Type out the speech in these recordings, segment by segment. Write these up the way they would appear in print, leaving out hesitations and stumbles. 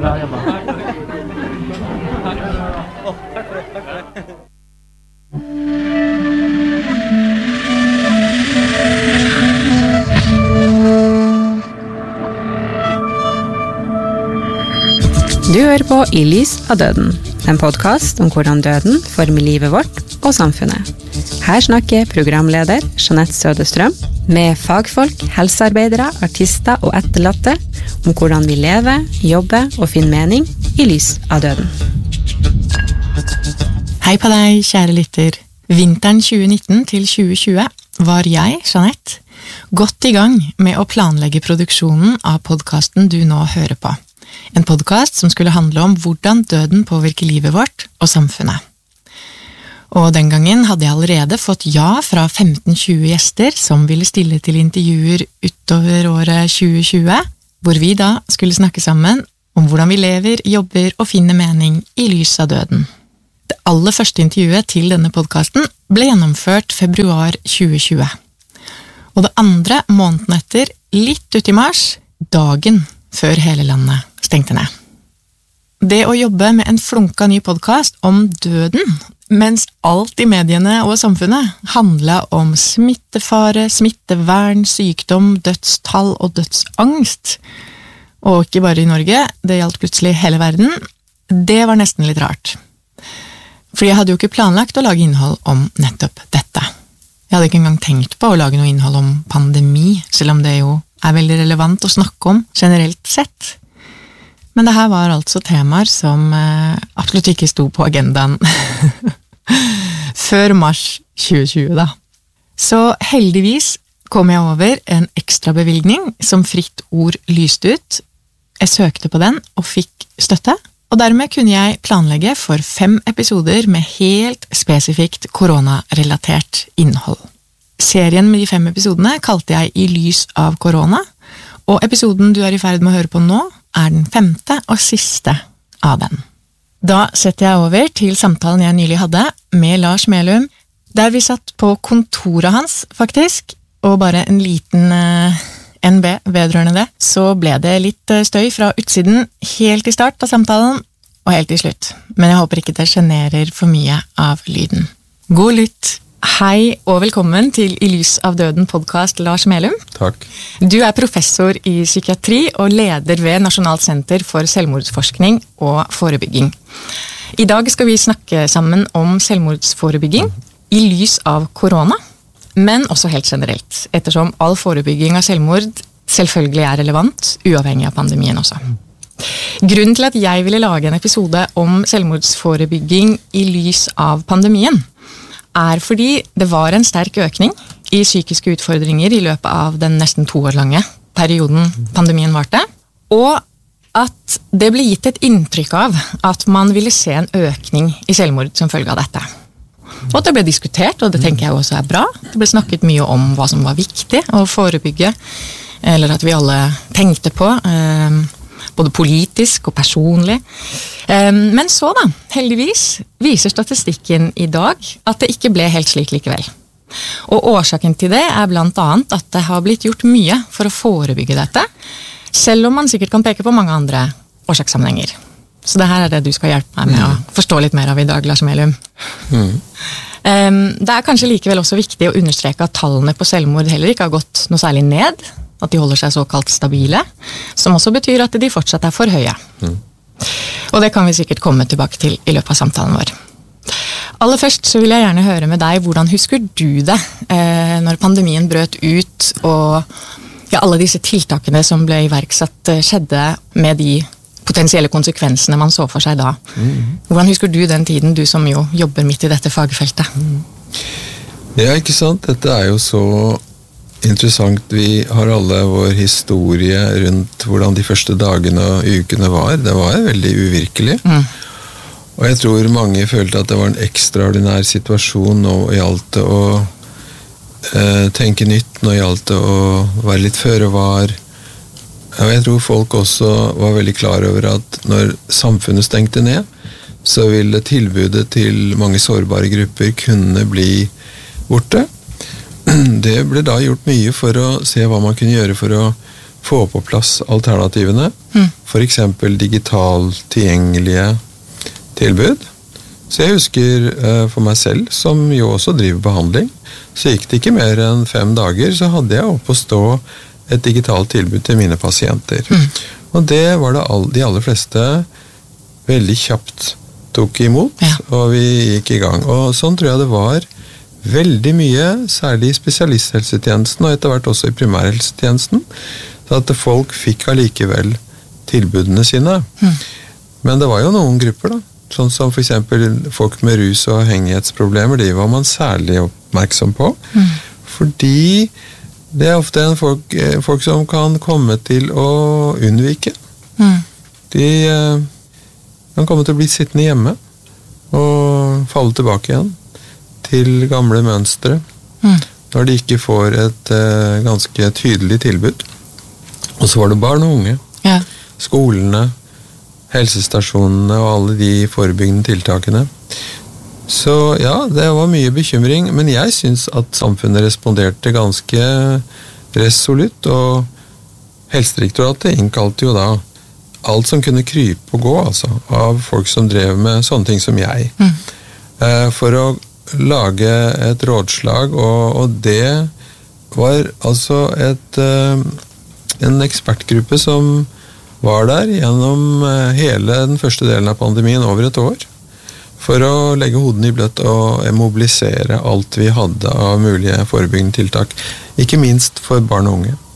bra jobba. Du hører på I lys av døden, en podcast om hvordan døden former livet vårt og samfunnet. Her snakker programleder Jeanette Sødestrøm med fagfolk, helsearbeidere, artister og etterlatte om hvordan vi lever, jobber og finner mening I lys av døden. Hei på deg, kjære lytter. Vinteren 2019 til 2020 var jeg, Jeanette, godt I gang med å planlegge produksjonen av podcasten du nå hører på. En podcast som skulle handle om hvordan døden påvirker livet vårt og samfunnet. Og den gangen hadde jeg allerede fått ja fra 15-20 gjester som ville stille til intervjuer utover året 2020, hvor vi da skulle snakke sammen om hvordan vi lever, jobber og finner mening I lys av døden. Det aller første intervjuet til denne podcasten ble gjennomført februar 2020. Og det andre måneden etter, litt ut I mars, dagen før hele landet stengte ned. Det å jobbe med en flunka ny podcast om døden, mens alt I mediene og samfunnet handlet om smittefare, smittevern, sykdom, dødstall og dødsangst, og ikke bare I Norge, det gjaldt plutselig hele verden, det var nesten litt rart. Fordi jeg hadde jo ikke planlagt å lage innhold om nettopp dette. Jeg hadde ikke engang tenkt på å lage noe innhold om pandemi, selv om det jo veldig relevant å snakke om generelt sett. Men det her var altså temaer som absolutt ikke sto på agendaen før mars 2020 da. Så heldigvis kom jeg over en ekstra bevilgning som Fritt Ord lyste ut. Jeg søkte på den og fikk støtte, og dermed kunne jeg planlegge for 5 episoder med helt spesifikt koronarelatert innhold. Serien med de 5 episodene kalte jeg I lys av korona, og episoden du I ferd med å høre på nå den 5. og siste av den. Da setter jeg over til samtalen jeg nylig hadde med Lars Melum, der vi satt på kontoret hans, faktisk, og bare en liten NB vedrørende det, så ble det litt støy fra utsiden helt I start av samtalen, og helt I slutt. Men jeg håper ikke det genererer for mye av lyden. God lytt! Hei og velkommen til I lys av døden podcast, Lars Melum. Takk. Du professor I psykiatri og leder ved Nasjonalt senter for selvmordsforskning og forebygging. I dag skal vi snakke sammen om selvmordsforebygging I lys av korona, men også helt generelt, ettersom all forebygging av selvmord selvfølgelig relevant, uavhengig av pandemien også. Grunnen til at jeg ville lage en episode om selvmordsforebygging I lys av pandemien, fordi det var en sterk økning I psykiske utfordringer I løpet av den nesten 2 år lange perioden pandemien varte, og at det ble gitt et inntrykk av at man ville se en økning I selvmord som følge av dette. Og at det ble diskutert, og det tenker jeg også bra. Det ble snakket mye om hva som var viktig å forebygge, eller at vi alle tenkte på, både politisk og personlig. Men så da, heldigvis, viser statistikken I dag at det ikke ble helt slik likevel. Og årsaken til det blant annet at det har blitt gjort mye for å forebygge dette, selv om man sikkert kan peke på mange andre årsakssammenhenger. Så det her det du skal hjelpe meg med å forstå litt mer av I dag, Lars Melum. Det kanskje likevel også viktig å understreke at tallene på selvmord heller ikke har gått noe særlig ned, at de holder seg såkalt stabile, som også betyr at de fortsatt for høye. Og det kan vi sikkert komme tilbake til I løpet av samtalen vår. Aller først så vil jeg gjerne høre med deg, hvordan husker du det når pandemien brøt ut, og alle disse tiltakene som ble iverksatt skjedde med de potensielle konsekvensene man så for seg da. Hvordan husker du den tiden, du som jo jobber midt I dette fagfeltet? Ja, ikke sant? Dette jo så interessant. Vi har alle vår historie rundt hvordan de første dagene og ukene var. Det var veldig uvirkelig. Og jeg tror mange følte at det var en ekstraordinær situasjon når det gjaldt å tenke nytt, når det gjaldt å være litt føre var. Og jeg tror folk også var veldig klar over at når samfunnet stengte ned, så ville tilbudet til mange sårbare grupper kunne bli borte. Det ble da gjort mye for å se hva man kunne gjøre for å få på plass alternativene, for eksempel digital tilgjengelige tilbud. Så jeg husker for meg selv, som jo også driver behandling, så gikk det ikke mer enn 5 dager, så hadde jeg oppe å stå et digitalt tilbud til mine pasienter. Og det var det de aller fleste veldig kjapt tok imot, og vi gikk i gang. Og sånn tror jeg det var veldig mye, særlig i spesialisthelsetjenesten, og etter hvert også i primærhelsetjenesten, så at folk fikk allikevel tilbudene sine. Men det var jo noen grupper da, sånn som for eksempel folk med rus- og avhengighetsproblemer, de var man særlig oppmerksom på, fordi det er ofte folk som kan komme til å unnvike. De kan komme til å bli sittende hjemme og falle tilbake igjen til gamle mønstre når de ikke får et ganske tydelig tilbud. Og så var det barn og unge, skolene, helsestasjonene og alle de forebyggende tiltakene. Så ja, det var mye bekymring, men jeg synes at samfunnet responderte ganske resolutt, og Helsedirektoratet innkalte jo da alt som kunne krype og gå, altså, av folk som drev med sånne ting som jeg. For å lage et rådslag, og det var altså en ekspertgruppe som var der gjennom hele den første delen av pandemien over et år, for å legge hodene i bløtt og mobilisere alt vi hadde av mulige forebyggende tiltak, ikke minst for barn og unge.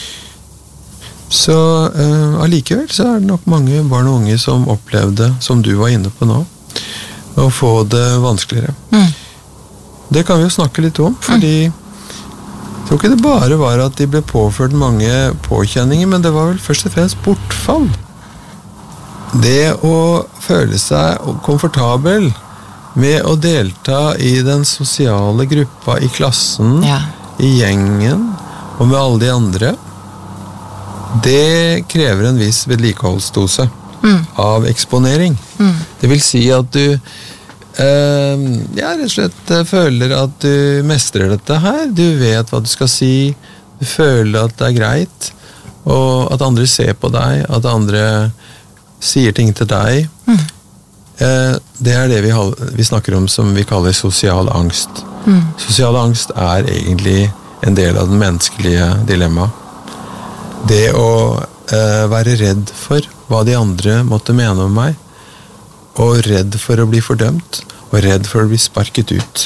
Så allikevel så er det nok mange barn og unge som opplevde, som du var inne på nå, å få det vanskeligere. Det kan vi jo snakke litt om, fordi jeg tror ikke det bare var at de ble påført mange påkjenninger, men det var vel først og fremst bortfall. Det å føle seg komfortabel med å delta i den sosiale gruppa i klassen, i gjengen og med alle de andre, det krever en viss vedlikeholdsdose av eksponering. Det vil si at du rett og slett føler at du mestrer dette her, du vet hva du skal si, du føler at det er greit, og at andre ser på deg, at andre sier ting til deg. Det er det vi snakker om som vi kaller sosial angst. Sosial angst er egentlig en del av den menneskelige dilemmaet. Det å være redd for hva de andre måtte mene om meg, og redd for å bli fordømt, og redd for å bli sparket ut.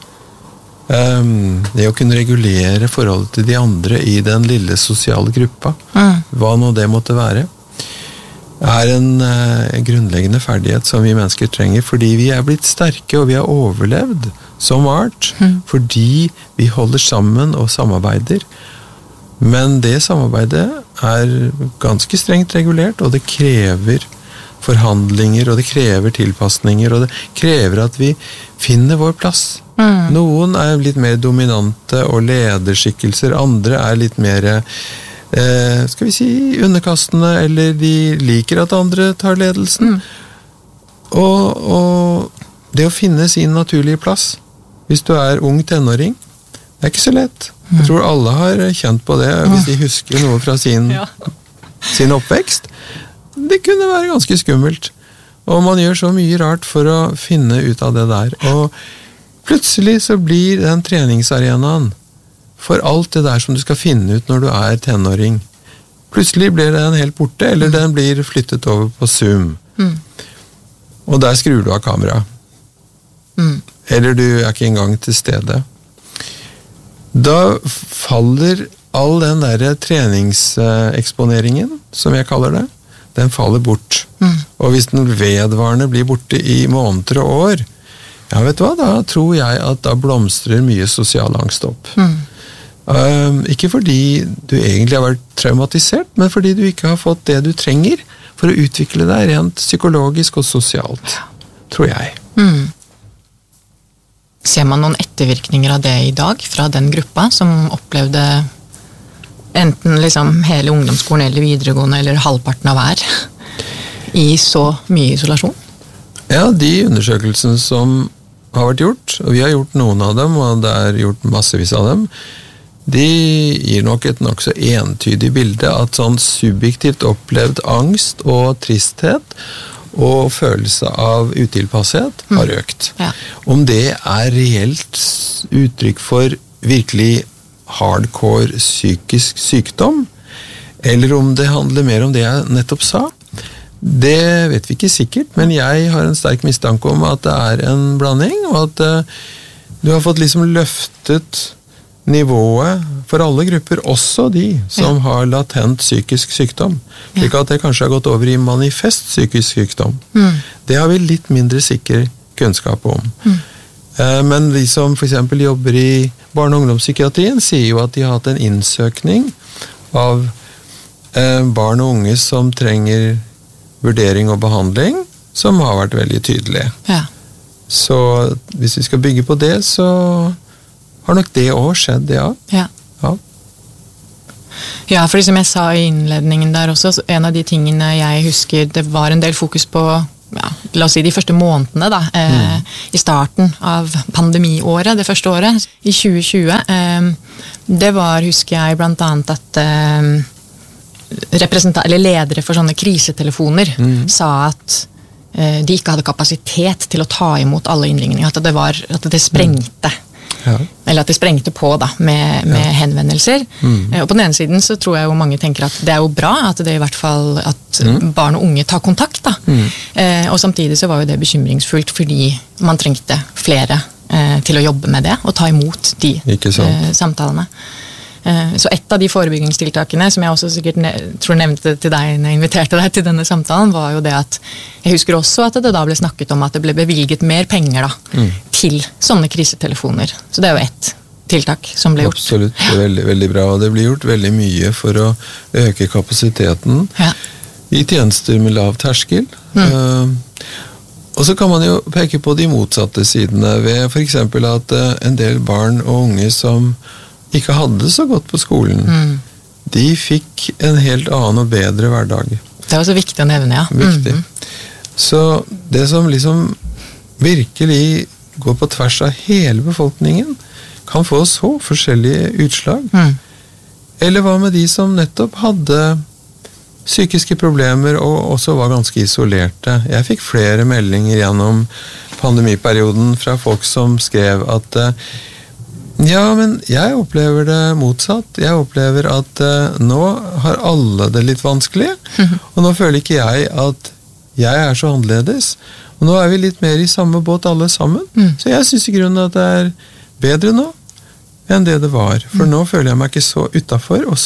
Det å kunne regulere forholdet til de andre i den lille sosiale gruppa, hva nå det måtte være, er en grunnleggende ferdighet som vi mennesker trenger, fordi vi er blitt sterke, og vi har overlevd som art, fordi vi holder sammen og samarbeider. Men det samarbeidet er ganske strengt regulert, og det krever forhandlinger, og det krever tilpasninger, og det krever at vi finner vår plass. Noen er litt mer dominante og lederskikkelser, andre er litt mer skal vi si underkastende, eller de liker at andre tar ledelsen. Og det å finne sin naturlige plass, hvis du er ung tenåring, det er ikke så lett. Jeg tror alle har kjent på det, hvis de husker noe fra sin oppvekst. Det kunne være ganske skummelt. Og man gjør så mye rart for å finne ut av det der. Og plutselig så blir den treningsarenaen for alt det der som du skal finne ut når du er tenåring. Plutselig blir den helt borte, eller den blir flyttet over på Zoom. Og der skrur du av kamera. Eller du er ikke engang til stede. Da faller all den der treningseksponeringen, som jeg kaller det, den faller bort. Og hvis den vedvarende blir borte i måneder og år, ja, vet du hva, da tror jeg at da blomstrer mye sosial angst opp. Ikke fordi du egentlig har vært traumatisert, men fordi du ikke har fått det du trenger for å utvikle deg rent psykologisk og sosialt, tror jeg. Ser man noen ettervirkninger av det i dag fra den gruppa som opplevde enten liksom hele ungdomsskolen eller videregående eller halvparten av hver i så mye isolasjon? Ja, de undersøkelsene som har vært gjort, og vi har gjort noen av dem, og det er gjort massevis av dem, de gir nok et nok så entydig bilde at sånn subjektivt opplevd angst og tristhet og følelse av utilpasshet har økt. Ja. Om det reelt uttrykk for virkelig hardcore psykisk sykdom, eller om det handler mer om det jeg nettopp sa, det vet vi ikke sikkert, men jeg har en sterk mistanke om at det en blanding, og at du har fått liksom løftet nivået for alle grupper, også de som har latent psykisk sykdom. Slik at det kanskje har gått over i manifest psykisk sykdom. Det har vi litt mindre sikker kunnskap om. Men de som for eksempel jobber i barne- og ungdomspsykiatrien sier jo at de har hatt en innsøkning av barn og unge som trenger vurdering og behandling, som har vært veldig tydelig. Ja. Så hvis vi skal bygge på det, så har nok det også skjedd, ja. Ja. Ja, for som jeg sa i innledningen der også, en av de tingene jeg husker, det var en del fokus på, la oss si de første månedene da, i starten av pandemiåret, det første året, i 2020. Det var, husker jeg, blant annet at ledere for sånne krisetelefoner sa at de ikke hadde kapasitet til å ta imot alle innringninger, at det sprengte. Ja. Eller at det sprengte på da, med henvendelser. Og på den ene siden så tror jeg jo mange tenker at det jo bra at det i hvert fall at barn og unge tar kontakt da. Og samtidig så var jo det bekymringsfullt fordi man trengte flere til å jobbe med det og ta imot de samtalene. Så et av de forebyggingstiltakene som jeg også sikkert tror nevnte til deg når jeg inviterte deg til denne samtalen, var jo det at jeg husker også at det da ble snakket om at det ble bevilget mer penger da, til sånne krisetelefoner. Så det jo et tiltak som ble gjort. Absolutt, det veldig, veldig bra. Og det blir gjort veldig mye for å øke kapasiteten i tjenester med lav terskel. Og så kan man jo peke på de motsatte sidene ved for eksempel at en del barn og unge som ikke hadde så godt på skolen. De fikk en helt annen og bedre hverdag. Det også viktig å nevne, ja. Viktig. Så det som liksom virkelig går på tvers av hele befolkningen, kan få så forskjellige utslag. Eller hva med de som nettopp hadde psykiske problemer og også var ganske isolerte? Jeg fikk flere meldinger gjennom pandemiperioden fra folk som skrev at ja, men jeg opplever det motsatt. Jeg opplever at nå har alle det litt vanskelig, og nå føler ikke jeg at jeg så annerledes. Og nå vi litt mer i samme båt alle sammen. Så jeg synes i grunnen at det bedre nå enn det var. For nå føler jeg meg ikke så utenfor, og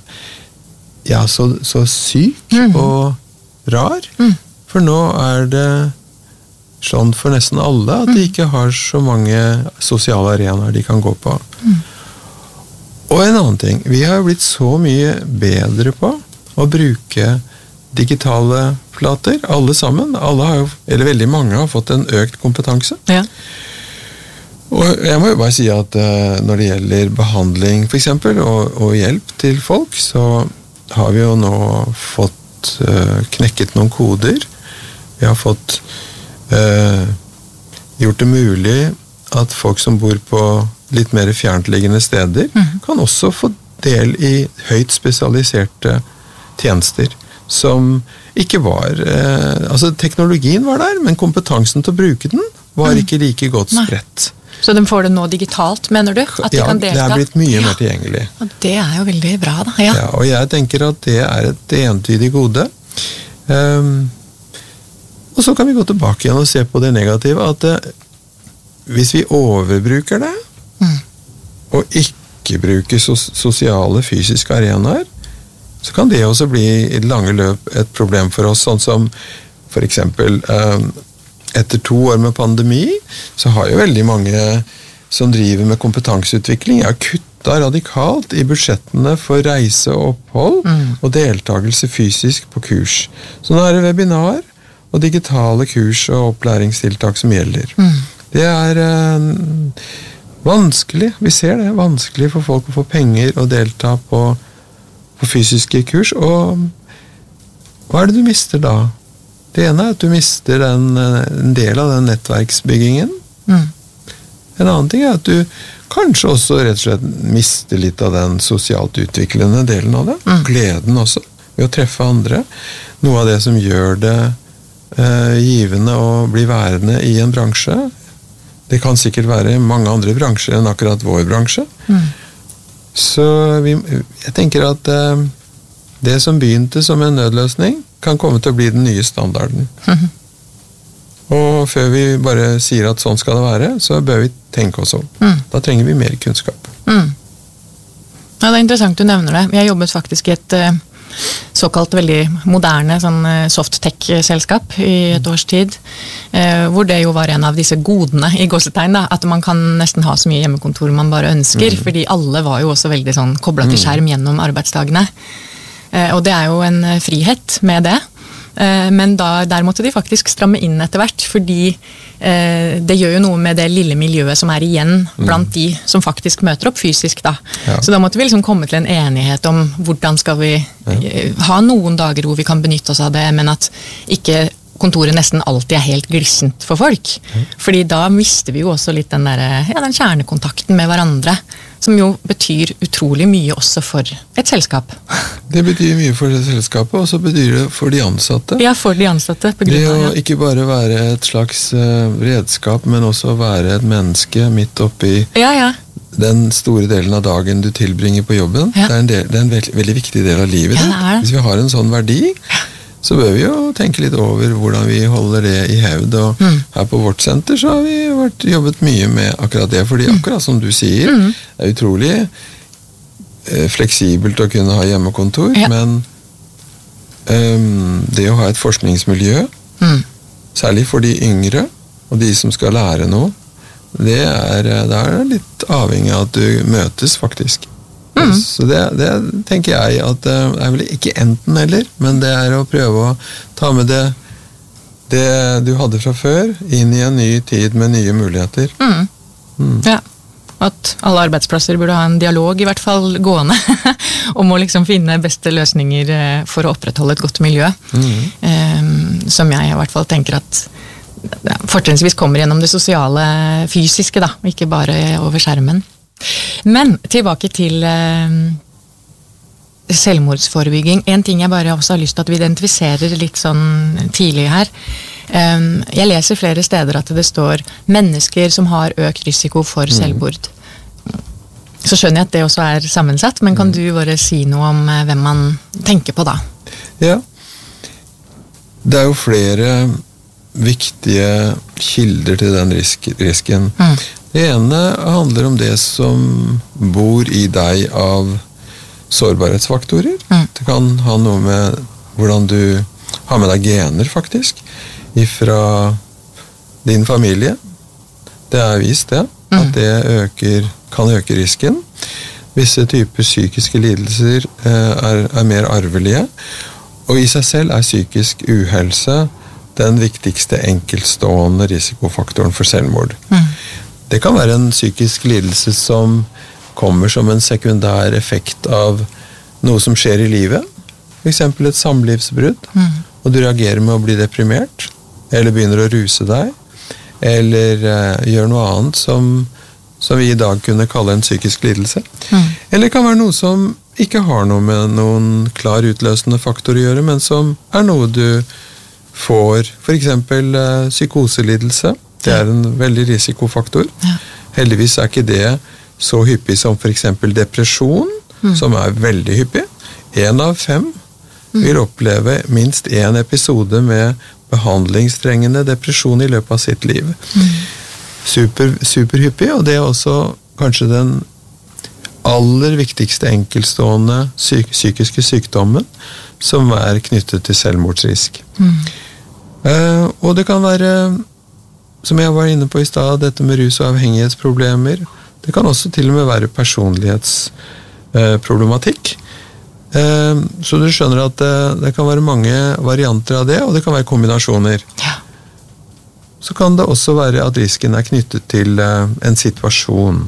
så syk og rar. For nå det sånn for nesten alle at de ikke har så mange sosiale arenaer de kan gå på. Og en annen ting, vi har blitt så mye bedre på å bruke digitale flater, alle sammen. Alle har jo, eller veldig mange har fått en økt kompetanse. Ja. Og jeg må jo bare si at når det gjelder behandling for eksempel, og hjelp til folk, så har vi jo nå fått knekket noen koder. Vi har fått gjort det mulig at folk som bor på litt mer fjerntliggende steder kan også få del i høyt spesialiserte tjenester som ikke var altså teknologien var der, men kompetansen til å bruke den var ikke like godt spredt. Så de får det nå digitalt, mener du? At de kan delta? Det blitt mye mer tilgjengelig. Og det jo veldig bra da. Ja, og jeg tenker at det et entydig gode. Og så kan vi gå tilbake igjen og se på det negative, at hvis vi overbruker det, og ikke bruker sosiale, fysiske arenaer, så kan det også bli i det lange løp et problem for oss, sånn som for eksempel etter 2 år med pandemi, så har jo veldig mange som driver med kompetanseutvikling, har kuttet radikalt i budsjettene for reise og opphold, og deltakelse fysisk på kurs. Så nå det webinar, og digitale kurs og opplæringstiltak som gjelder. Det vanskelig, vi ser det, vanskelig for folk å få penger og delta på fysiske kurs, og hva det du mister da? Det ene at du mister en del av den nettverksbyggingen. En annen ting at du kanskje også rett og slett miste litt av den sosialt utviklende delen av det. Gleden også, ved å treffe andre. Noe av det som gjør det givende å bli værende i en bransje. Det kan sikkert være mange andre bransjer enn akkurat vår bransje. Så jeg tenker at det som begynte som en nødløsning, kan komme til å bli den nye standarden. Og før vi bare sier at sånn skal det være, så bør vi tenke oss om. Da trenger vi mer kunnskap. Ja, det er interessant du nevner det. Jeg jobbet faktisk i et såkalt veldig moderne sånn soft-tech-selskap i et års tid, hvor det jo var en av disse godene i gåsetegn, da, at man kan nesten ha så mye hjemmekontor man bare ønsker, fordi alle var jo også veldig sånn koblet til skjerm gjennom arbeidsdagene. Og det er jo en frihet med det. Men der måtte de faktisk stramme inn etter hvert, fordi det gjør jo noe med det lille miljøet som er igjen blant de som faktisk møter opp fysisk da. Ja. Så da måtte vi liksom komme til en enighet om hvordan skal vi ha noen dager hvor vi kan benytte oss av det, men at ikke kontoret nesten alltid er helt glissent for folk. Fordi da mister vi jo også litt den kjernekontakten med hverandre, som jo betyr utrolig mye også for et selskap. Det betyr mye for det selskapet, og så betyr det for de ansatte. Ja, for de ansatte. Det å ikke bare være et slags redskap, men også være et menneske midt oppi den store delen av dagen du tilbringer på jobben. Ja. Det er en veldig viktig del av livet. Ja, hvis vi har en sånn verdi, så bør vi jo tenke litt over hvordan vi holder det i hevd. Og her på vårt senter så har vi jobbet mye med akkurat det, fordi akkurat som du sier, det er utrolig fleksibelt å kunne ha hjemmekontor, men det å ha et forskningsmiljø, særlig for de yngre, og de som skal lære noe, det er litt avhengig av at du møtes faktisk. Så det tenker jeg at det er vel ikke enten eller, men det er å prøve å ta med det du hadde fra før inn i en ny tid med nye muligheter. Ja, at alle arbeidsplasser burde ha en dialog i hvert fall gående om å liksom finne beste løsninger for å opprettholde et godt miljø, som jeg i hvert fall tenker at fortrinnsvis kommer gjennom det sosiale fysiske da, ikke bare over skjermen. Men tilbake til selvmordsforebygging. En ting jeg bare også har lyst til at vi identifiserer litt sånn tidlig her. Jeg leser flere steder at det står mennesker som har økt risiko for selvmord. Så skjønner jeg at det også er sammensatt, men kan du bare si noe om hvem man tenker på da? Ja. Det er jo flere viktige kilder til den risken. Det ene handler om det som bor i deg av sårbarhetsfaktorer. Det kan ha noe med hvordan du har med deg gener faktisk, ifra din familie. Det er vist det, at det kan øke risken. Visse typer psykiske lidelser er mer arvelige, og i seg selv er psykisk uhelse den viktigste enkeltstående risikofaktoren for selvmord. Det kan være en psykisk lidelse som kommer som en sekundær effekt av noe som skjer i livet. For eksempel et samlivsbrudd, og du reagerer med å bli deprimert, eller begynner å ruse deg, eller gjør noe annet som vi i dag kunne kalle en psykisk lidelse. Eller det kan være noe som ikke har noe med noen klar utløsende faktor å gjøre, men som er noe du får, for eksempel psykoselidelse. Det er en veldig risikofaktor. Heldigvis er ikke det så hyppig som for eksempel depresjon, som er veldig hyppig. 1 av 5 vil oppleve minst 1 episode med behandlingstrengende depresjon i løpet av sitt liv. Superhyppig, og det er også kanskje den aller viktigste enkeltstående psykiske sykdommen som er knyttet til selvmordsrisk. Og det kan være, som jeg var inne på i stad, dette med rus- og avhengighetsproblemer. Det kan også til og med være personlighetsproblematikk. Så du skjønner at det kan være mange varianter av det, og det kan være kombinasjoner. Så kan det også være at risken er knyttet til en situasjon.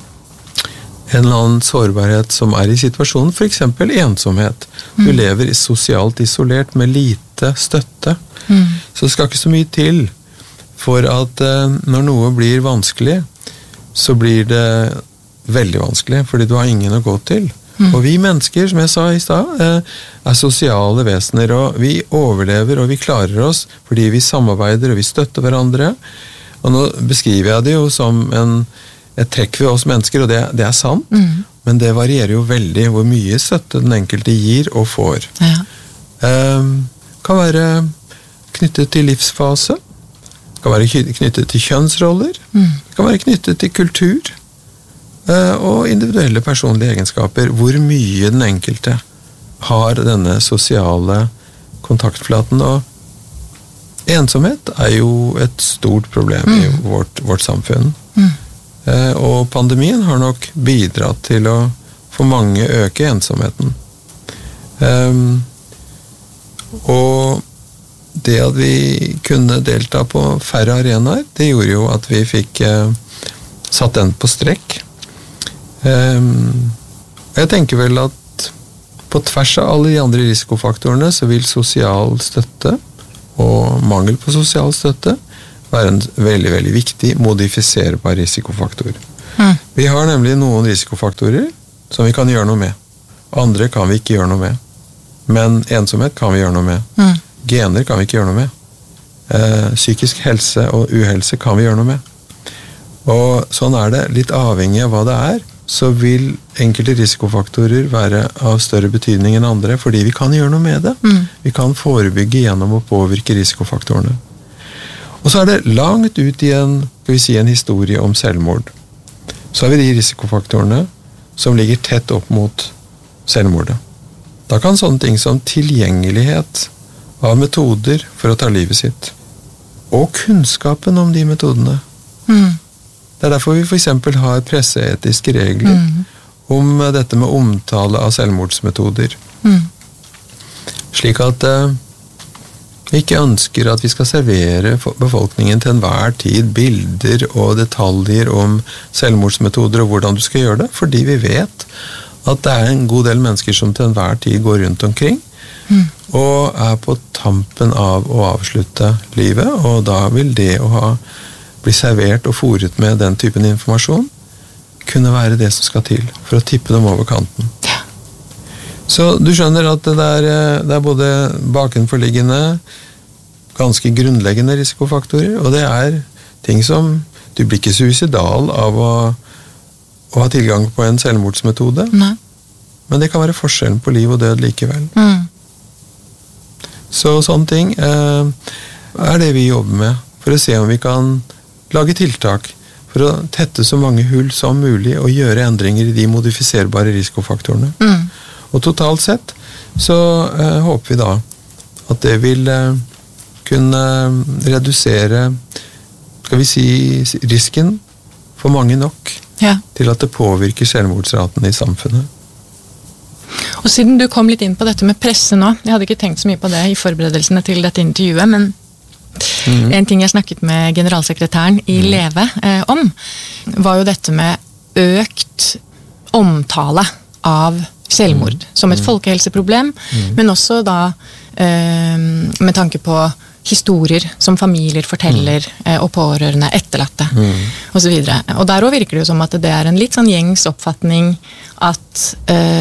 En eller annen sårbarhet som er i situasjonen, for eksempel ensomhet. Du lever sosialt isolert med lite støtte. Så det skal ikke så mye til for at når noe blir vanskelig, så blir det veldig vanskelig, fordi du har ingen å gå til. Og vi mennesker, som jeg sa i stad, er sosiale vesener, og vi overlever og vi klarer oss fordi vi samarbeider og vi støtter hverandre. Og nå beskriver jeg det jo som et trekk ved oss mennesker, og det er sant, men det varierer jo veldig hvor mye støtte den enkelte gir og får. Ja. Kan være knyttet til livsfase, kan være knyttet til kjønnsroller, kan være knyttet til kultur, og individuelle personlige egenskaper, hvor mye den enkelte har denne sosiale kontaktflaten. Og ensomhet er jo et stort problem i vårt samfunn. Og pandemien har nok bidratt til å for mange øke ensomheten. Og det at vi kunne delta på færre arenaer, det gjorde jo at vi fikk satt den på strekk. Jeg tenker vel at på tvers av alle de andre risikofaktorene så vil sosial støtte og mangel på sosial støtte være en veldig, veldig viktig modifiserbar risikofaktor. Vi har nemlig noen risikofaktorer som vi kan gjøre noe med. Andre kan vi ikke gjøre noe med. Men ensomhet kan vi gjøre noe med. Gener kan vi ikke gjøre noe med. Psykisk helse og uhelse kan vi gjøre noe med. Og sånn er det, litt avhengig av hva det er, så vil enkelte risikofaktorer være av større betydning enn andre, fordi vi kan gjøre noe med det. Vi kan forebygge gjennom å påvirke risikofaktorene. Og så er det langt ut i en historie om selvmord. Så har vi de risikofaktorene som ligger tett opp mot selvmordet. Da kan sånne ting som tilgjengelighet av metoder for å ta livet sitt, og kunnskapen om de metodene. Det er derfor vi for eksempel har presseetiske regler om dette med omtale av selvmordsmetoder. Slik at vi ikke ønsker at vi skal servere befolkningen til enhver tid bilder og detaljer om selvmordsmetoder og hvordan du skal gjøre det, fordi vi vet at det er en god del mennesker som til enhver tid går rundt omkring og er på tampen av å avslutte livet, og da vil det å bli servert og fôret med den typen informasjon kunne være det som skal til for å tippe dem over kanten. Ja. Så du skjønner at det er både bakenforliggende, ganske grunnleggende risikofaktorer, og det er ting som du blir ikke suicidal av å ha tilgang på en selvmordsmetode. Nei. Men det kan være forskjellen på liv og død likevel. Så sånne ting er det vi jobber med, for å se om vi kan lage tiltak for å tette så mange hull som mulig og gjøre endringer i de modifiserbare risikofaktorene. Og totalt sett så håper vi da at det vil kunne redusere, skal vi si, risken for mange nok til at det påvirker selvmordsraten i samfunnet. Og siden du kom litt inn på dette med presse nå, jeg hadde ikke tenkt så mye på det i forberedelsene til dette intervjuet, men en ting jeg snakket med generalsekretæren i Leve om, var jo dette med økt omtale av selvmord som et folkehelseproblem, men også da med tanke på historier som familier forteller, og pårørende, etterlatte, og så videre. Og der også virker det jo som at det er en litt sånn gjengs oppfatning at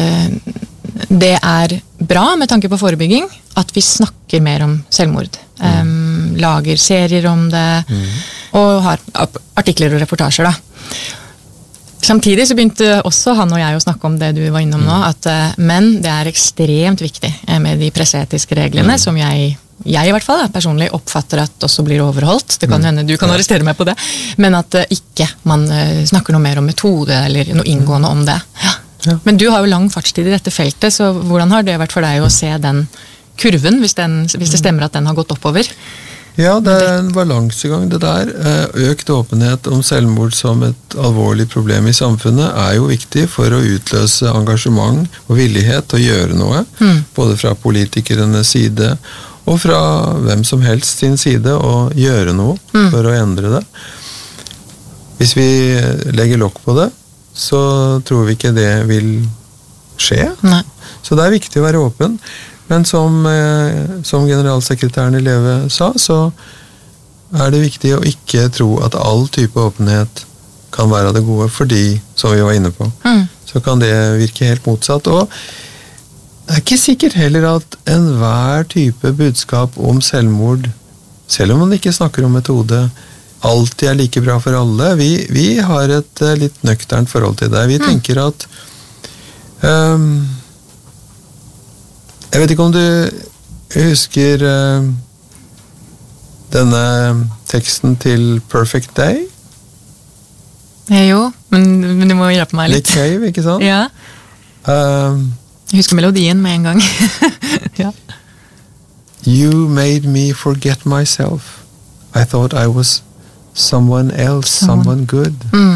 det er bra med tanke på forebygging at vi snakker mer om selvmord. Lager serier om det, og har artikler og reportasjer da. Samtidig så begynte også han og jeg å snakke om det du var innom nå, men det er ekstremt viktig med de presseetiske reglene, som jeg i hvert fall personlig oppfatter at også blir overholdt. Det kan hende du kan arrestere meg på det, men at ikke man snakker noe mer om metode eller noe inngående om det. Ja. Men du har jo lang fartstid i dette feltet, så hvordan har det vært for deg å se den kurven, hvis det stemmer at den har gått oppover? Ja, det er en balansegang det der. Økt åpenhet om selvmord som et alvorlig problem i samfunnet er jo viktig for å utløse engasjement og villighet til å gjøre noe, både fra politikernes side og fra hvem som helst sin side, å gjøre noe for å endre det. Hvis vi legger lokk på det, så tror vi ikke det vil skje. Nei. Så det er viktig å være åpen. Men som generalsekretæren i Leve sa, så er det viktig å ikke tro at all type åpenhet kan være av det gode, fordi, som vi var inne på, så kan det virke helt motsatt. Og det er ikke sikkert heller at enhver type budskap om selvmord, selv om man ikke snakker om metode, alltid er like bra for alle. Vi har et litt nøkternt forhold til det. Vi tenker at jeg vet ikke om du husker denne teksten til Perfect Day? Jo, men du må hjelpe meg litt. Nick Cave, ikke sant? Ja. Jeg husker melodien med en gang. Ja. You made me forget myself. I thought I was someone else, someone good.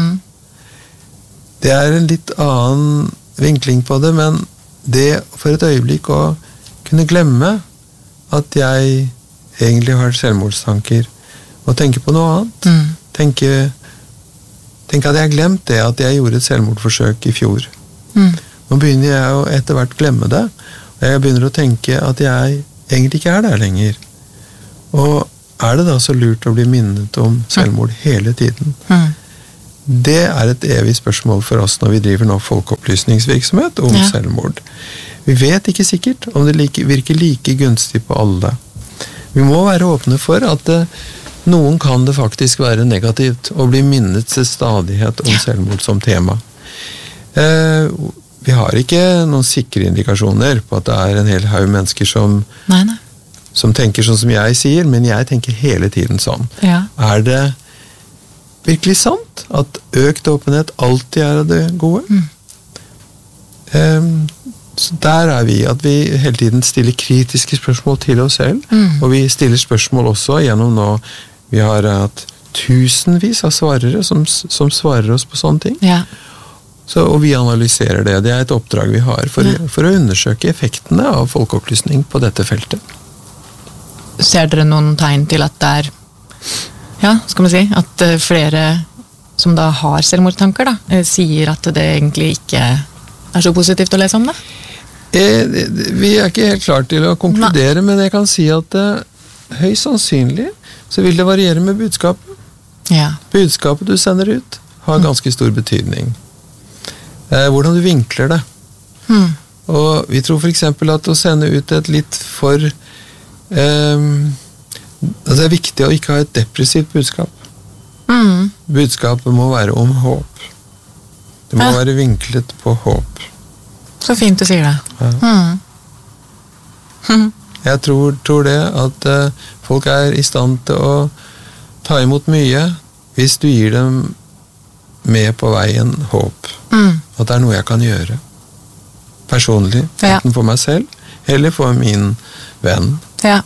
Det er en litt annen vinkling på det, men det for et øyeblikk å kunne glemme at jeg egentlig har selvmordstanker, og tenke på noe annet. Tenke at jeg har glemt det, at jeg gjorde et selvmordforsøk i fjor. Nå begynner jeg å etter hvert glemme det, og jeg begynner å tenke at jeg egentlig ikke er der lenger. Og er det da så lurt å bli minnet om selvmord hele tiden? Det er et evig spørsmål for oss når vi driver nå folkeopplysningsvirksomhet om selvmord. Vi vet ikke sikkert om det virker like gunstig på alle. Vi må være åpne for at noen kan det faktisk være negativt å bli minnet til stadighet om selvmord som tema. Vi har ikke noen sikre indikasjoner på at det er en hel haug mennesker som tenker sånn som jeg sier, men jeg tenker hele tiden sånn. Ja. Er det virkelig sant at økt åpenhet alltid er av det gode? Så der er vi, at vi hele tiden stiller kritiske spørsmål til oss selv, og vi stiller spørsmål også gjennom nå, vi har hatt tusenvis av svarere som svarer oss på sånne ting. Ja. Og vi analyserer det. Det er et oppdrag vi har for å undersøke effektene av folkeopplysning på dette feltet. Ser dere noen tegn til at det er, skal man si, at flere som da har selvmordstanker da, sier at det egentlig ikke er så positivt å lese om det? Vi er ikke helt klare til å konkludere, men jeg kan si at høyst sannsynlig så vil det variere med budskapet. Ja. Budskapet du sender ut har ganske stor betydning. Hvordan du vinkler det. Og vi tror for eksempel at å sende ut et litt for det er viktig å ikke ha et depressivt budskap. Budskapet må være om håp. Det må være vinklet på håp. Så fint du sier det. Ja. Jeg tror det at folk er i stand til å ta imot mye hvis du gir dem med på veien håp. At det er noe jeg kan gjøre. Personlig. Enten for meg selv, eller for min venn. Ja.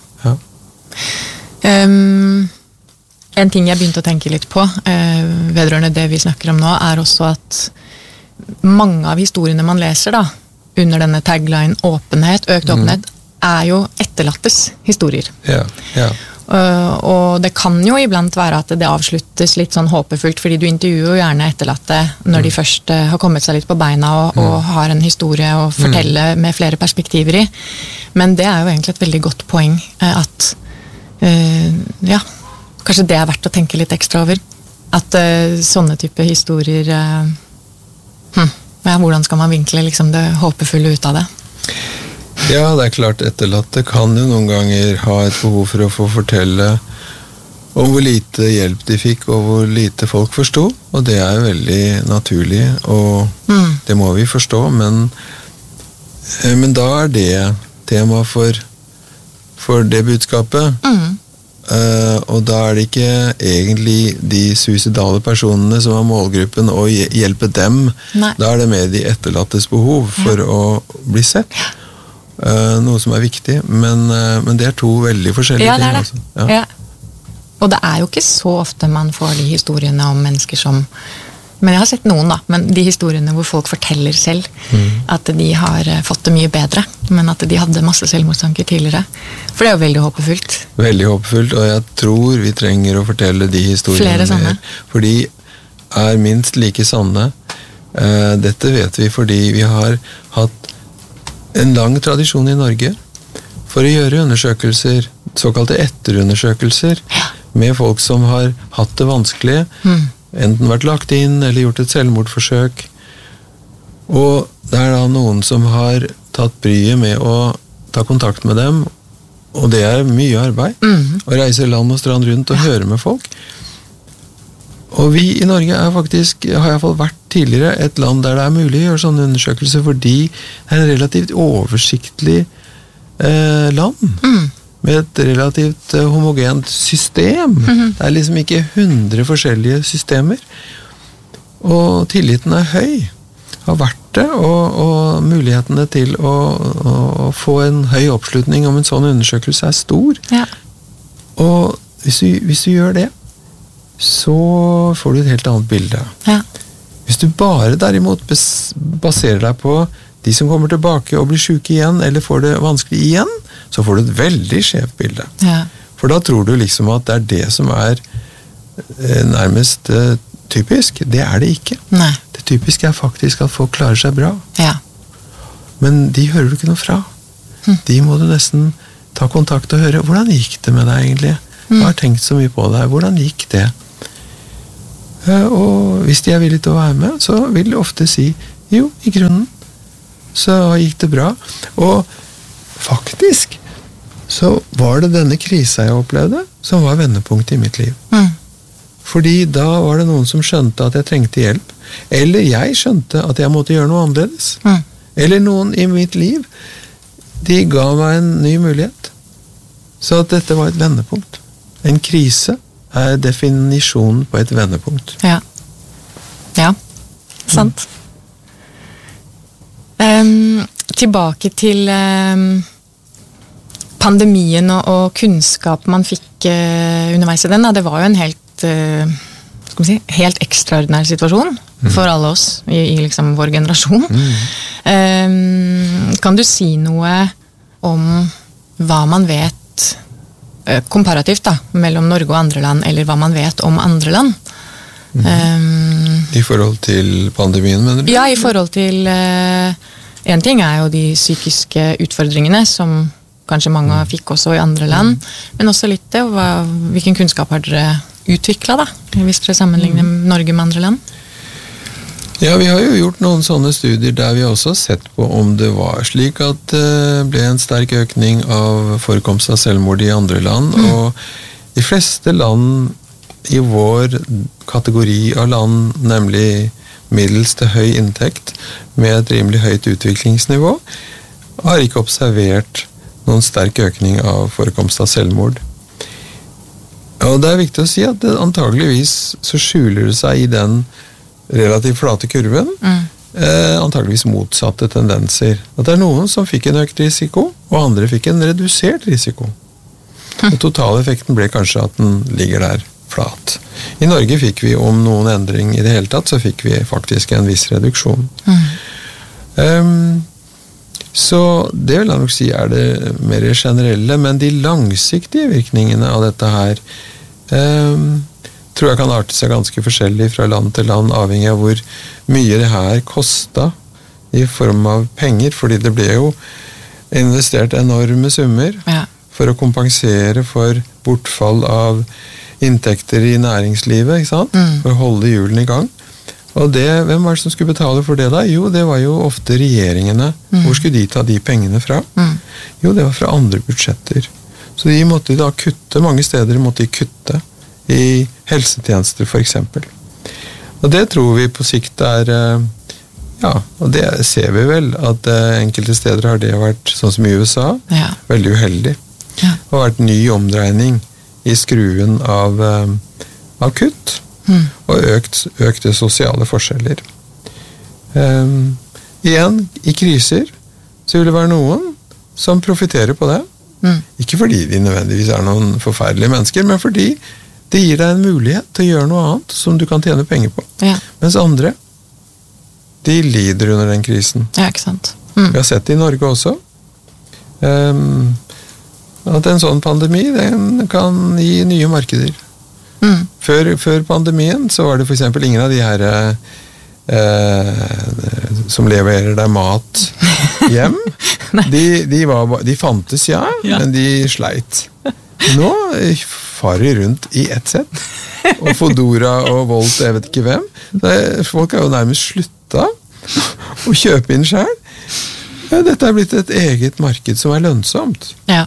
En ting jeg begynte å tenke litt på, vedrørende det vi snakker om nå, er også at mange av historiene man leser da, under denne tagline åpenhet, økt åpenhet, er jo etterlattes historier. Ja. Og det kan jo iblant være at det avsluttes litt sånn håpefullt, fordi du intervjuer jo gjerne etterlatte når de først har kommet seg litt på beina og har en historie å fortelle med flere perspektiver i. Men det er jo egentlig et veldig godt poeng at kanskje det er verdt å tenke litt ekstra over. At sånne type historier hvordan skal man vinkle liksom det håpefulle ut av det? Ja, det er klart etterlatte kan jo noen ganger ha et behov for å få fortelle om hvor lite hjelp de fikk, og hvor lite folk forstod, og det er veldig naturlig, og det må vi forstå, men da er det tema for det budskapet, og da er det ikke egentlig de suicidale personene som er målgruppen, og hjelpe dem. Nei. Da er det mer de etterlattes behov for å bli sett. Noe som er viktig, men det er to veldig forskjellige ting. Altså. Ja. Og det er jo ikke så ofte man får de historiene om mennesker som, men jeg har sett noen da, men de historiene hvor folk forteller selv at de har fått det mye bedre, men at de hadde masse selvmordstanker tidligere. For det er jo veldig håpefullt. Veldig håpefullt, og jeg tror vi trenger å fortelle de historiene mer, for de er minst like sanne. Dette vet vi fordi vi har hatt en lang tradisjon i Norge for å gjøre undersøkelser, såkalte etterundersøkelser, med folk som har hatt det vanskelig, enten vært lagt inn eller gjort et selvmordsforsøk. Og det da noen som har tatt bryet med å ta kontakt med dem, og det mye arbeid, å reise land og strand rundt og høre med folk. Og vi i Norge faktisk, har i hvert fall vært tidligere, et land der det mulig å gjøre sånne undersøkelser, fordi det en relativt oversiktlig land, med et relativt homogent system. Det liksom ikke 100 forskjellige systemer. Og tilliten høy, har vært det, og mulighetene til å få en høy oppslutning om en sånn undersøkelse stor. Ja. Og hvis du gjør det, så får du et helt annet bilde. Ja. Hvis du bare derimot baserer deg på de som kommer tilbake og blir syke igjen, eller får det vanskelig igjen, så får du et veldig skjevt bilde. Ja. For da tror du liksom at det det som nærmest typisk. Det det ikke. Nei. Det typiske faktisk at folk klarer seg bra. Ja. Men de hører du ikke noe fra. De må du nesten ta kontakt og høre. Hvordan gikk det med deg egentlig? Jeg har tenkt så mye på deg. Hvordan gikk det? Og hvis de villige til å være med, så vil de ofte si jo, i grunnen så gikk det bra. Og faktisk så var det denne krisa jeg opplevde som var vendepunktet i mitt liv. Fordi da var det noen som skjønte at jeg trengte hjelp, eller jeg skjønte at jeg måtte gjøre noe annerledes. Eller noen i mitt liv, de ga meg en ny mulighet. Så at dette var et vendepunkt. En krise definisjonen på et vendepunkt. Ja. Ja, sant. Tilbake til pandemien og kunnskap man fikk underveis i den. Det var jo en helt ekstraordinær situasjon for alle oss i liksom vår generasjon. Kan du si noe om hva man vet komparativt mellom Norge og andre land, eller hva man vet om andre land? I forhold til pandemien, mener du? Ja, i forhold til en ting jo de psykiske utfordringene som kanskje mange fikk også i andre land, men også litt det, hvilken kunnskap har dere utviklet da, hvis dere sammenligner Norge med andre land? Ja, vi har jo gjort noen sånne studier der vi også har sett på om det var slik at det ble en sterk økning av forekomst av selvmord i andre land, og de fleste land i vår kategori av land, nemlig middels til høy inntekt med et rimelig høyt utviklingsnivå, har ikke observert noen sterk økning av forekomst av selvmord. Og det viktig å si at det antageligvis så skjuler det seg i den relativt flate kurven, antageligvis motsatte tendenser. At det noen som fikk en økt risiko, og andre fikk en redusert risiko. Og totaleffekten ble kanskje at den ligger der flat. I Norge fikk vi om noen endring i det hele tatt, så fikk vi faktisk en viss reduksjon. Så det vil jeg nok si det mer generelle, men de langsiktige virkningene av dette her tror jeg kan arte seg ganske forskjellig fra land til land, avhengig av hvor mye det her kostet i form av penger, fordi det ble jo investert enorme summer for å kompensere for bortfall av inntekter i næringslivet, ikke sant? For å holde hjulene i gang. Og hvem var det som skulle betale for det da? Jo, det var jo ofte regjeringene. Hvor skulle de ta de pengene fra? Jo, det var fra andre budsjetter. Så de måtte da kutte, mange steder måtte de kutte i helsetjenester for eksempel. Og det tror vi på sikt ja, og det ser vi vel, at enkelte steder har det vært, sånn som i USA, veldig uheldig. Det har vært ny omdreining i skruen av kutt, og økte sosiale forskjeller. Igjen, i kriser, så vil det være noen som profiterer på det. Ikke fordi de nødvendigvis noen forferdelige mennesker, men fordi det gir deg en mulighet til å gjøre noe annet som du kan tjene penger på. Mens andre, de lider under den krisen. Ja, ikke sant. Vi har sett det i Norge også. At en sånn pandemi, den kan gi nye markeder. Før pandemien så var det for eksempel ingen av de her som leverer deg mat hjem. De fantes, men de sleit. Nå farer rundt i ett sett og Fodora og Volt, jeg vet ikke hvem. Folk har jo nærmest slutta å kjøpe inn selv. Dette er blitt et eget marked som er lønnsomt. Ja.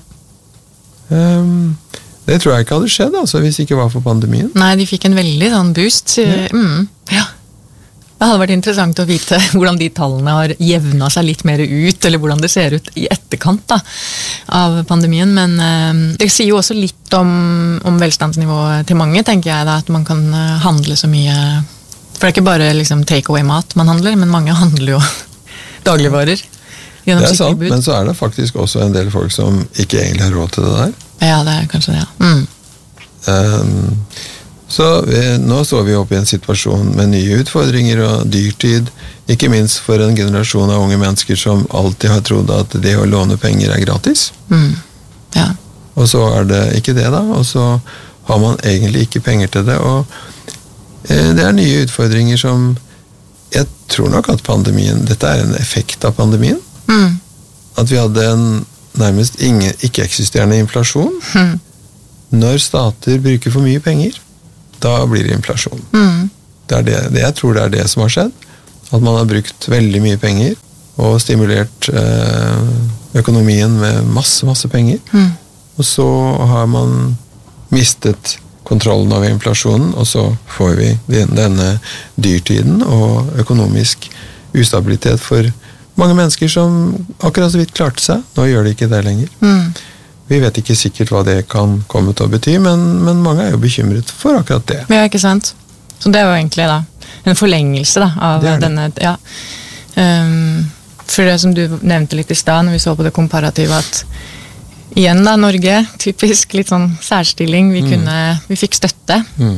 Det tror jeg ikke hadde skjedd hvis det ikke var for pandemien. Nei, de fikk en veldig sånn boost. Ja. Det hadde vært interessant å vite hvordan de tallene har jevnet seg litt mer ut, eller hvordan det ser ut i etterkant da, av pandemien. Men det sier jo også litt om velstandsnivået til mange, tenker jeg da, at man kan handle så mye. For det er ikke bare liksom, take-away-mat man handler, men mange handler jo dagligvarer. Det er sant, men så er det faktisk også en del folk som ikke egentlig har råd til det der. Ja, det er kanskje det, ja. Så nå står vi oppe i en situasjon med nye utfordringer og dyrtid, ikke minst for en generasjon av unge mennesker som alltid har trodd at det å låne penger er gratis. Ja. Og så er det ikke det da, og så har man egentlig ikke penger til det, og det er nye utfordringer som jeg tror nok at pandemien, dette er en effekt av pandemien, at vi hadde en nærmest ikke-eksisterende inflasjon. Når stater bruker for mye penger, da blir det inflasjon. Jeg tror det er det som har skjedd, at man har brukt veldig mye penger og stimulert økonomien med masse penger, og så har man mistet kontrollen av inflasjonen, og så får vi denne dyrtiden og økonomisk ustabilitet for mange mennesker som akkurat så vidt klarte seg. Nå gjør de ikke det lenger. Vi vet ikke sikkert hva det kan komme til å bety, men mange er jo bekymret for akkurat det. Ja, ikke sant? Så det var egentlig da en forlengelse da, av denne, ja. For det som du nevnte litt i sted, når vi så på det komparative, at igjen da, Norge, typisk litt sånn særstilling, vi fikk støtte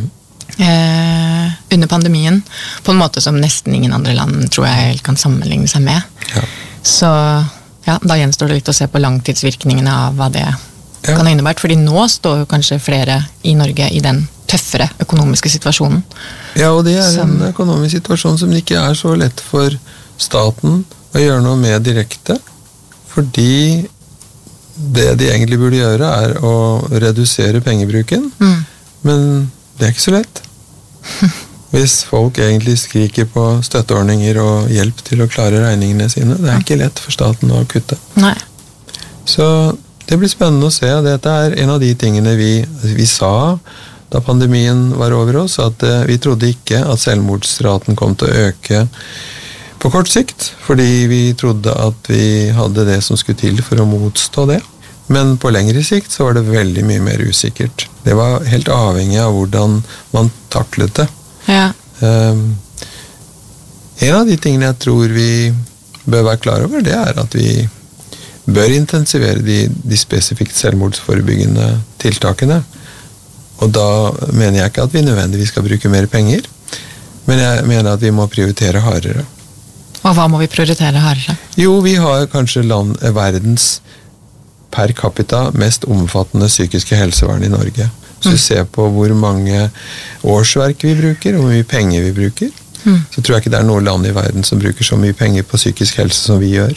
under pandemien, på en måte som nesten ingen andre land tror jeg kan sammenligne seg med. Ja. Så ja, da gjenstår det litt å se på langtidsvirkningene av hva det kan ha innebært, fordi nå står jo kanskje flere i Norge i den tøffere økonomiske situasjonen. Ja, og det er en økonomisk situasjon som ikke er så lett for staten å gjøre noe med direkte, fordi det de egentlig burde gjøre er å redusere pengebruken, men det er ikke så lett. Hvis folk egentlig skriker på støtteordninger og hjelp til å klare regningene sine, det er ikke lett for staten å kutte. Nei. Så det blir spennende å se. Dette er en av de tingene vi sa da pandemien var over oss, at vi trodde ikke at selvmordsraten kom til å øke på kort sikt, fordi vi trodde at vi hadde det som skulle til for å motstå det. Men på lengre sikt så var det veldig mye mer usikkert. Det var helt avhengig av hvordan man taklet det. Ja. En av de tingene jeg tror vi bør være klar over, det er at vi bør intensivere de spesifikt selvmordsforebyggende tiltakene. Og da mener jeg ikke at vi nødvendigvis skal bruke mer penger, men jeg mener at vi må prioritere hardere. Og hva må vi prioritere hardere? Jo, vi har kanskje verdens per capita mest omfattende psykiske helsevern i Norge. Så vi ser på hvor mange årsverk vi bruker, og hvor mye penger vi bruker. Så tror jeg ikke det er noe land i verden som bruker så mye penger på psykisk helse som vi gjør.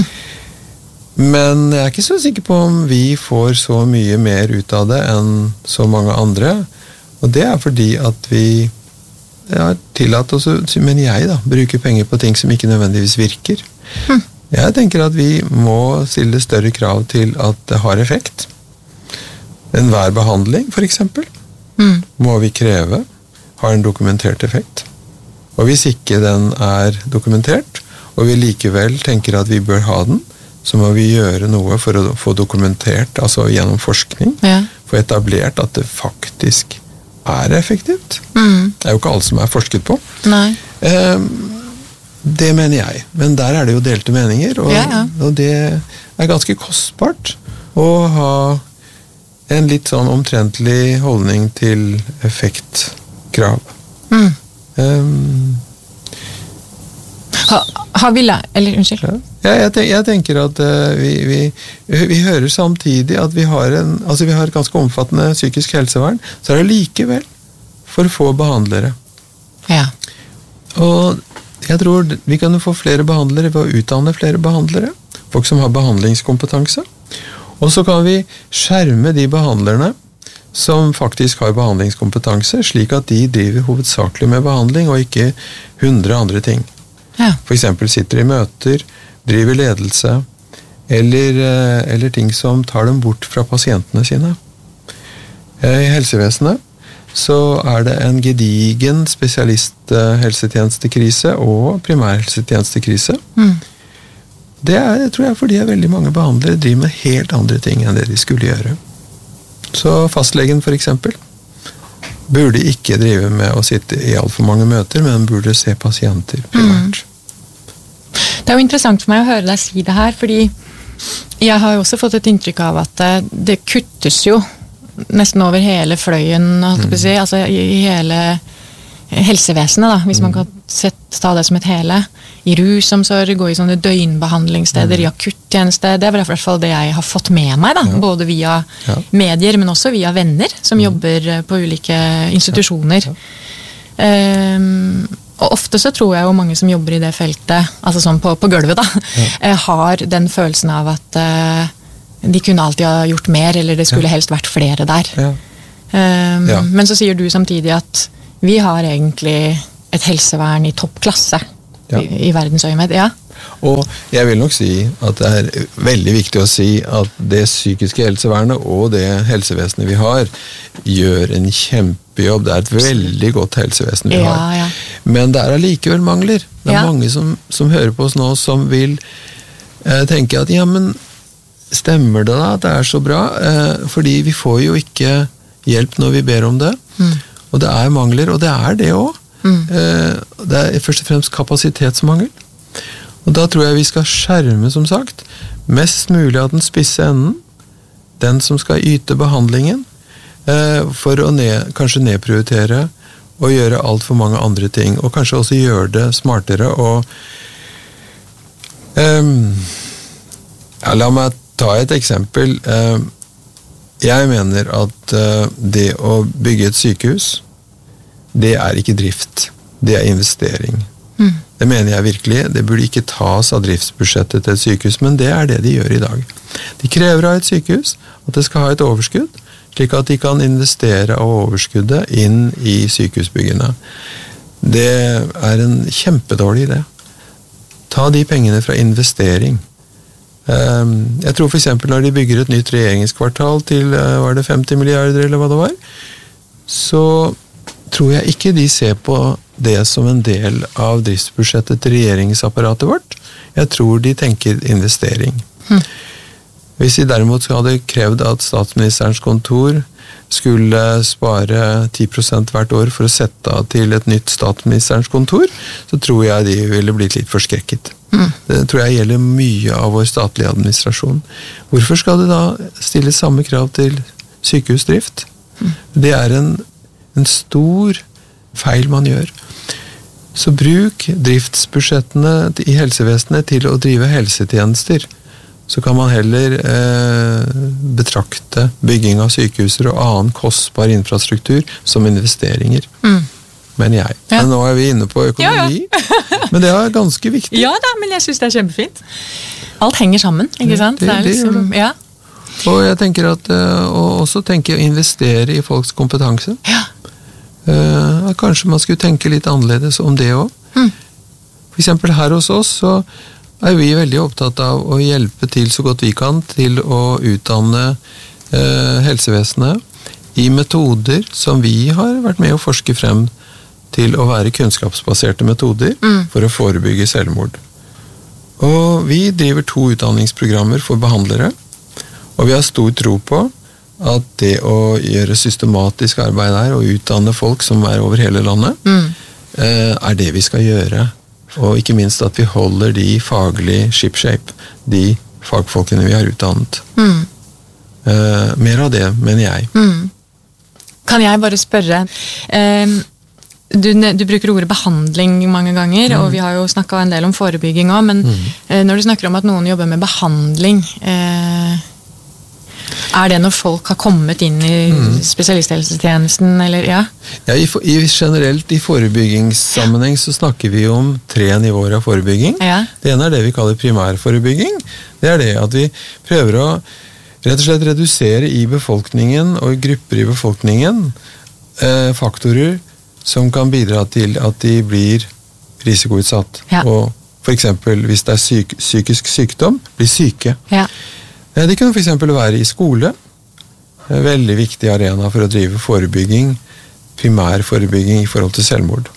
Men jeg er ikke så sikker på om vi får så mye mer ut av det enn så mange andre. Og det er fordi at vi har tillatt oss, men jeg da, bruker penger på ting som ikke nødvendigvis virker. Jeg tenker at vi må stille større krav til at det har effekt. Enhver behandling, for eksempel, må vi kreve har en dokumentert effekt. Og hvis ikke den er dokumentert, og vi likevel tenker at vi bør ha den, så må vi gjøre noe for å få dokumentert, altså gjennom forskning, få etablert at det faktisk er effektivt. Det er jo ikke alt som er forsket på. Nei. Det mener jeg, men der er det jo delte meninger, og det er ganske kostbart å ha en litt sånn omtrentlig holdning til effektkrav. Har vi unnskyld? Ja, jeg tenker at vi hører samtidig at vi har et ganske omfattende psykisk helsevern, så er det likevel for få behandlere. Ja. Og jeg tror vi kan få flere behandlere ved å utdanne flere behandlere, folk som har behandlingskompetanse. Og så kan vi skjerme de behandlerne som faktisk har behandlingskompetanse, slik at de driver hovedsakelig med behandling og ikke 100 andre ting. Ja. For eksempel sitter i møter, driver ledelse, eller ting som tar dem bort fra pasientene sine. I helsevesenet så det en gedigen spesialisthelsetjenestekrise og primærhelsetjenestekrise. Det tror jeg fordi veldig mange behandlere driver med helt andre ting enn det de skulle gjøre. Så fastlegen for eksempel burde ikke drive med å sitte i alt for mange møter, men burde se pasienter primært. Det jo interessant for meg å høre deg si det her, fordi jeg har jo også fått et inntrykk av at det kuttes jo nesten over hele fløyen, altså i hele helsevesenet, da, hvis man kan ta det som et hele. I rusomsorg, gå i sånne døgnbehandlingssteder, i akuttjeneste. Det i hvert fall det jeg har fått med meg, da, både via medier, men også via venner som jobber på ulike institusjoner. Og ofte så tror jeg jo mange som jobber i det feltet, altså sånn på gulvet da, har den følelsen av at de kunne alltid ha gjort mer, eller det skulle helst vært flere der. Men så sier du samtidig at vi har egentlig et helsevern i toppklasse i verdensøyemed. Og jeg vil nok si at det veldig viktig å si at det psykiske helsevernet og det helsevesenet vi har gjør en kjempejobb. Det et veldig godt helsevesen vi har. Men det allikevel mangler. Det mange som hører på oss nå som vil tenke at ja, men stemmer det da at det så bra? Fordi vi får jo ikke hjelp når vi ber om det. Og det mangler, og det det også. Det først og fremst kapasitetsmangel. Og da tror jeg vi skal skjerme, som sagt, mest mulig av den spisse enden, den som skal yte behandlingen, for å kanskje nedprioritere og gjøre alt for mange andre ting, og kanskje også gjøre det smartere. Og la meg ta et eksempel. Jeg mener at det å bygge et sykehus, det ikke drift, det investering. Det mener jeg virkelig. Det burde ikke tas av driftsbudsjettet til et sykehus, men det det de gjør i dag. De krever av et sykehus at det skal ha et overskudd, slik at de kan investere av overskuddet inn i sykehusbyggene. Det en kjempedårlig idé. Ta de pengene fra investering. Jeg tror for eksempel når de bygger et nytt regjeringskvartal til, var det 50 milliarder eller hva det var, så tror jeg ikke de ser på det som en del av driftsbudsjettet til regjeringsapparatet vårt. Jeg tror de tenker investering. Hvis de derimot hadde krevd at statsministerens kontor skulle spare 10% hvert år for å sette av til et nytt statsministerens kontor, så tror jeg de ville blitt litt forskrekket. Det tror jeg gjelder mye av vår statlige administrasjon. Hvorfor skal det da stille samme krav til sykehusdrift? Det en stor feil man gjør. Så bruk driftsbudsjettene i helsevesenet til å drive helsetjenester. Så kan man heller betrakte bygging av sykehuser og annen kostbar infrastruktur som investeringer. Men jeg. Men nå vi inne på økonomi. Men det ganske viktig. Ja da, men jeg synes det kjempefint. Alt henger sammen, ikke sant? Det liksom, Og jeg tenker at og også tenker å investere i folks kompetanse. Kanskje man skulle tenke litt annerledes om det også. For eksempel her hos oss så vi veldig opptatt av å hjelpe til så godt vi kan til å utdanne helsevesenet i metoder som vi har vært med å forske frem til å være kunnskapsbaserte metoder for å forebygge selvmord. Og vi driver 2 utdanningsprogrammer for behandlere, og vi har stor tro på at det å gjøre systematisk arbeid der og utdanne folk som over hele landet det vi skal gjøre. Og ikke minst at vi holder de faglig shipshape, de fagfolkene vi har utdannet. Mer av det, mener jeg. Kan jeg bare spørre, du bruker ordet behandling mange ganger, og vi har jo snakket en del om forebygging også, men når du snakker om at noen jobber med behandling, det når folk har kommet inn i spesialisthelsetjenesten, eller generelt i forebyggingssammenheng så snakker vi om 3 nivåer av forebygging. Det ene det vi kaller primærforebygging. Det det at vi prøver å rett og slett redusere i befolkningen og i grupper i befolkningen faktorer som kan bidra til at de blir risikoutsatt. Ja. Og for eksempel, hvis det er psykisk sykdom, blir syke. Ja. Det kan for eksempel være i skole. En veldig viktig arena for å drive forebygging, primær forebygging i forhold til selvmord.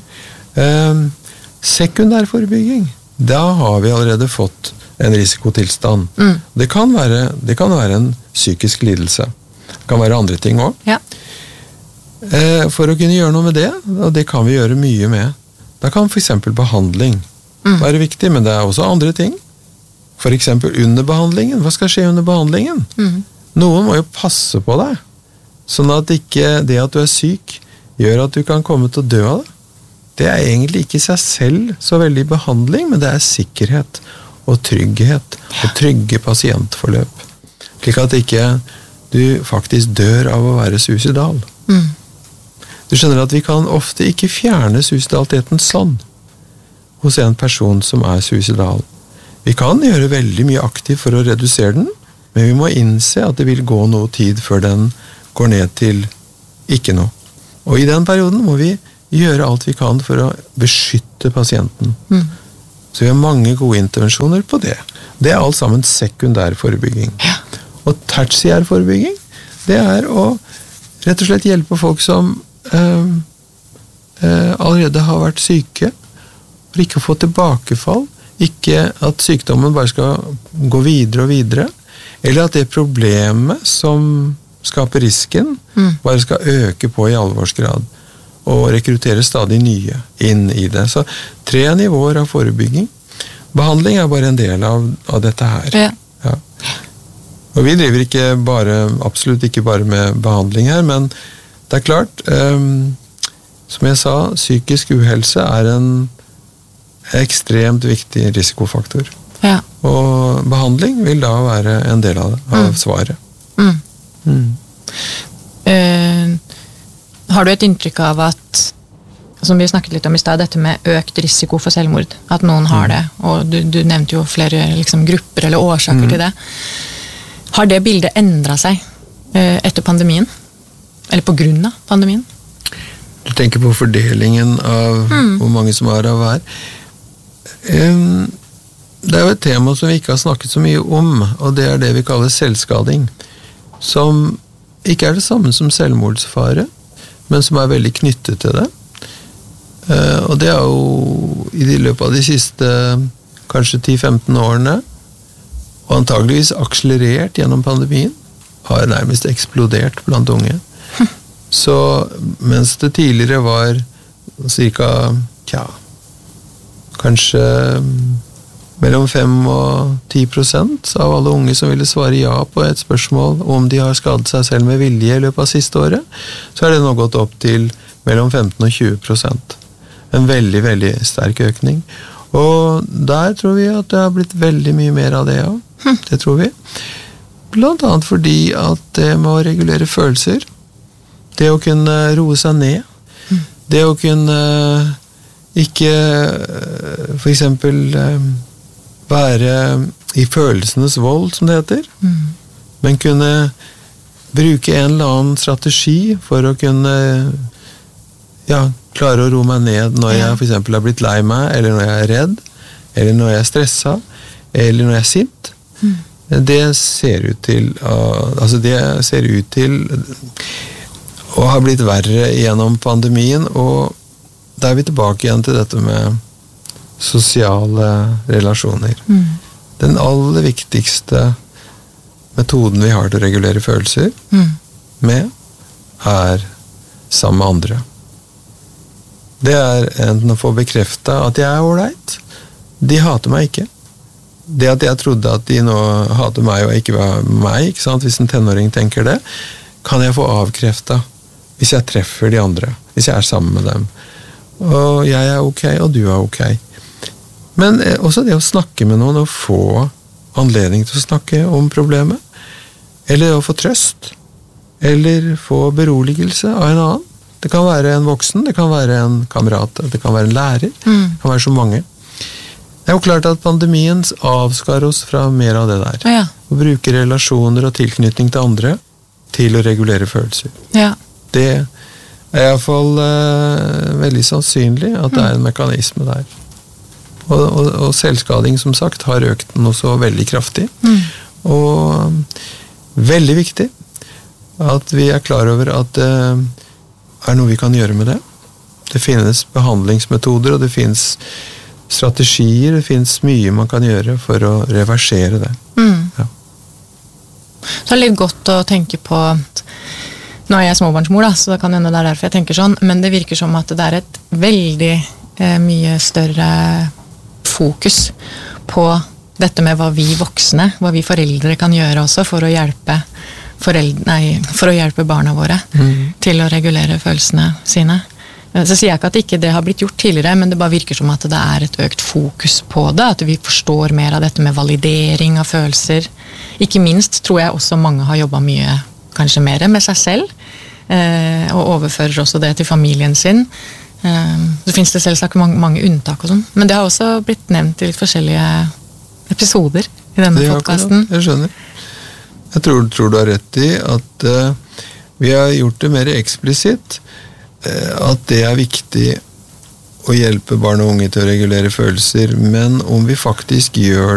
Sekundær forebygging, da har vi allerede fått en risikotilstand. Det kan være en psykisk lidelse. Det kan være andre ting også. Ja. For å kunne gjøre noe med det, og det kan vi gjøre mye med, da kan for eksempel behandling være viktig, men det er også andre ting. For eksempel under behandlingen. Hva skal skje under behandlingen? Noen må jo passe på deg, sånn at ikke det at du er syk gjør at du kan komme til å dø av det. Det er egentlig ikke i seg selv så veldig behandling, men det er sikkerhet og trygghet og trygge pasientforløp. Slik at ikke du faktisk dør av å være suicidal. Du skjønner at vi kan ofte ikke fjerne suicidaliteten sånn hos en person som er suicidal. Vi kan gjøre veldig mye aktivt for å redusere den, men vi må innse at det vil gå noe tid før den går ned til ikke noe. Og i den perioden må vi gjøre alt vi kan for å beskytte pasienten. Så vi har mange gode intervensjoner på det. Det er alt sammen sekundær forebygging. Ja. Og tertiær forebygging, det er å rett og slett hjelpe folk som allerede har vært syke, for ikke å få tilbakefall, ikke at sykdommen bare skal gå videre og videre, eller at det problemet som skaper risken, bare skal øke på i alvorsgrad, og rekruttere stadig nye inn i det. Så 3 nivåer av forebygging. Behandling er bare en del av dette her. Ja. Ja. Og vi driver absolutt ikke bare med behandling her, men det er klart, som jeg sa, psykisk uhelse er en ekstremt viktig risikofaktor. Ja. Og behandling vil da være en del av det, av svaret. Har du et inntrykk av at, som vi snakket litt om i sted, dette med økt risiko for selvmord, at noen har det, og du nevnte jo flere grupper eller årsaker til det. Har det bildet endret seg etter pandemien? Eller på grunn av pandemien? Du tenker på fordelingen av hvor mange som har av hver. Det er jo et tema som vi ikke har snakket så mye om, og det er det vi kaller selvskading, som ikke er det samme som selvmordsfare, men som er veldig knyttet til det. Og det er jo i løpet av de siste kanskje 10-15 årene, og antageligvis akselerert gjennom pandemien, har nærmest eksplodert blant unge. Så mens det tidligere var kanskje mellom 5 og 10% av alle unge som ville svare ja på et spørsmål om de har skadet seg selv med vilje i løpet av siste året, så er det nå gått opp til mellom 15 og 20%. En veldig, veldig sterk økning. Og der tror vi at det har blitt veldig mye mer av det, ja. Det tror vi. Blant annet fordi at det med å regulere følelser, det å kunne roe seg ned, det å kunne ikke for eksempel være i følelsenes vold, som det heter, men kunne bruke en eller annen strategi for å kunne klare å roe meg ned når jeg for eksempel har blitt lei meg, eller når jeg er redd, eller når jeg er stresset, eller når jeg er sint. Det ser ut til å ha blitt verre gjennom pandemien, og da er vi tilbake igjen til dette med sosiale relasjoner. Den aller viktigste metoden vi har til å regulere følelser med, er sammen med andre. Det er enten å få bekreftet at jeg er ålreit. De hater meg ikke. Det at jeg trodde at de nå hater meg og ikke var meg, ikke sant? Hvis en tenåring tenker det, kan jeg få avkreftet hvis jeg treffer de andre, hvis jeg er sammen med dem. Og jeg er ok, og du er ok. Men også det å snakke med noen og få anledning til å snakke om problemet, eller å få trøst, eller få beroligelse av en annen. Det kan være en voksen, det kan være en kamerat, det kan være en lærer, det kan være så mange. Det er jo klart at pandemien avskar oss fra mer av det der. Ja. å bruke relasjoner og tilknytning til andre til å regulere følelser. Ja. Det er I hvert fall veldig sannsynlig at det en mekanisme der. Og selvskading, som sagt, har økt den også veldig kraftig. Og veldig viktig at vi klar over at det noe vi kan gjøre med det. Det finnes behandlingsmetoder, og det finnes strategier, det finnes mye man kan gjøre for å reversere det. Ja. Så det litt godt å tenke på at nå jeg småbarnsmor, da, så det kan hende det derfor jeg tenker sånn, men det virker som at det et veldig mye større fokus på dette med hva vi voksne, hva vi foreldre kan gjøre også for å hjelpe barna våre til å regulere følelsene sine. Så sier jeg ikke at ikke det har blitt gjort tidligere, men det bare virker som at det et økt fokus på det, at vi forstår mer av dette med validering av følelser. Ikke minst tror jeg også mange har jobbet mye, kanskje mer med seg selv, og overfører også det til familien sin. Så finnes det selvsagt mange unntak og sånn, men det har også blitt nevnt i litt forskjellige episoder i denne podcasten. Jeg skjønner. Jeg tror du har rett i at vi har gjort det mer eksplisitt, at det viktig å hjelpe barn og unge til å regulere følelser, men om vi faktisk gjør